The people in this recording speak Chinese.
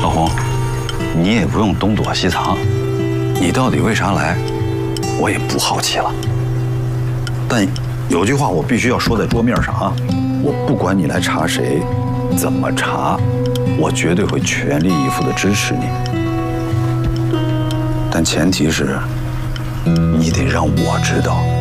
小红，你也不用东躲西藏，你到底为啥来，我也不好奇了。但有句话我必须要说在桌面上啊，我不管你来查谁，怎么查，我绝对会全力以赴地支持你。但前提是，你得让我知道。